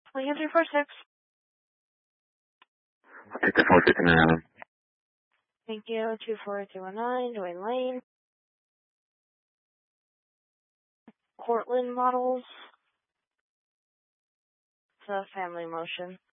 Lincoln 346. Take the 459. Thank you. 24219, Dwayne Lane. Cortland Models. It's a family motion.